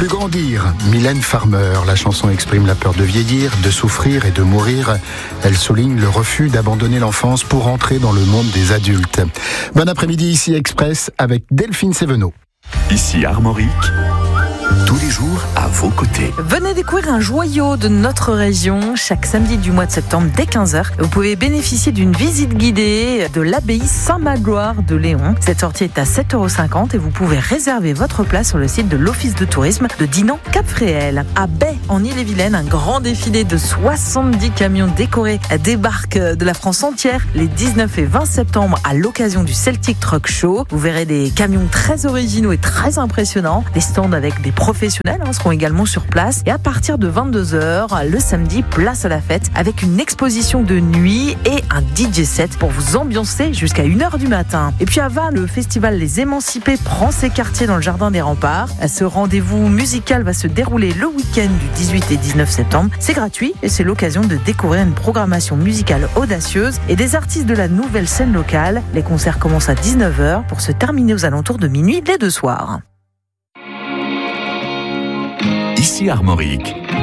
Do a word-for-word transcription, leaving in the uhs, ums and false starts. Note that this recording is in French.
Plus grandir, Mylène Farmer. La chanson exprime la peur de vieillir, de souffrir et de mourir. Elle souligne le refus d'abandonner l'enfance pour entrer dans le monde des adultes. Bon après-midi, ici Express avec Delphine Sévenot. Ici Armorique, tous les jours à vos côtés. Venez découvrir un joyau de notre région chaque samedi du mois de septembre dès quinze heures. Vous pouvez bénéficier d'une visite guidée de l'abbaye Saint-Magloire de Léon. Cette sortie est à sept euros cinquante et vous pouvez réserver votre place sur le site de l'Office de tourisme de Dinan-Cap-Fréhel. À Baie, en Ille-et-Vilaine, un grand défilé de soixante-dix camions décorés débarque de la France entière les dix-neuf et vingt septembre à l'occasion du Celtic Truck Show. Vous verrez des camions très originaux et très impressionnants. Des stands avec des professionnels hein, seront également sur place. Et à partir de vingt-deux heures, le samedi, place à la fête avec une exposition de nuit et un D J set pour vous ambiancer jusqu'à une heure du matin. Et puis à Vannes, le festival Les Émancipés prend ses quartiers dans le jardin des Remparts. Ce rendez-vous musical va se dérouler le week-end du dix-huit et dix-neuf septembre. C'est gratuit et c'est l'occasion de découvrir une programmation musicale audacieuse et des artistes de la nouvelle scène locale. Les concerts commencent à dix-neuf heures pour se terminer aux alentours de minuit les deux soirs. Ici Armorique,